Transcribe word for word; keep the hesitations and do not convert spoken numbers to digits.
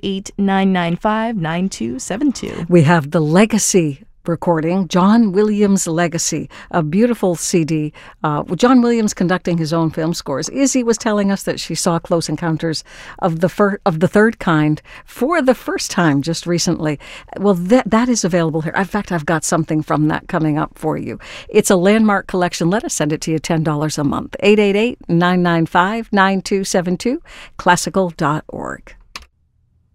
eight, nine nine five, nine two seven two. We have the Legacy recording, John Williams' Legacy, a beautiful C D. Uh, John Williams conducting his own film scores. Izzy was telling us that she saw Close Encounters of the fir- of the Third Kind for the first time just recently. Well, that that is available here. In fact, I've got something from that coming up for you. It's a landmark collection. Let us send it to you, ten dollars a month. eight eight eight, nine nine five, nine two seven two, classical dot org.